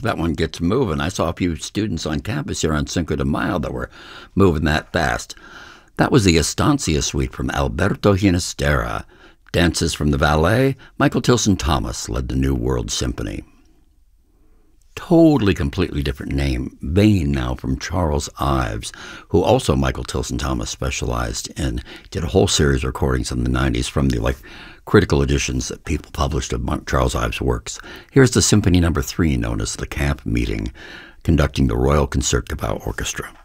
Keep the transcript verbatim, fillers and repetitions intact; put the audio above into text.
that one gets moving. I saw a few students on campus here on Cinco de Mayo that were moving that fast. That was the Estancia Suite from Alberto Ginastera. Dances from the Valet, Michael Tilson Thomas led the New World Symphony. Totally, completely different name, Vain now from Charles Ives, who also Michael Tilson Thomas specialized in. Did a whole series of recordings in the nineties from the like critical editions that people published of Charles Ives' works. Here's the Symphony Number Three, known as the Camp Meeting, conducting the Royal Concertgebouw Orchestra.